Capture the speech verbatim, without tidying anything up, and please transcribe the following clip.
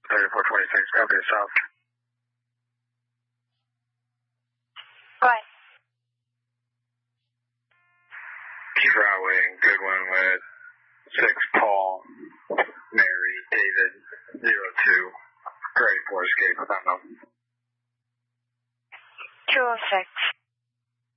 thirty-four twenty-six, copy the south. Go ahead. Keep Broadway and Goodwin with six Paul, Mary, David, zero two, ready for escape without no. two oh six.